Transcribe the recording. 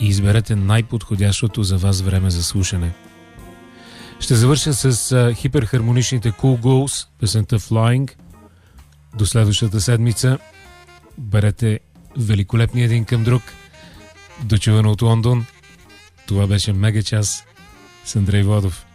и изберете най-подходящото за вас време за слушане. Ще завърша с хиперхармоничните Cool Goals, песента Flying. До следващата седмица. Бъдете великолепни един към друг. До чуване от Лондон. Това беше Мега час с Андрей Водов.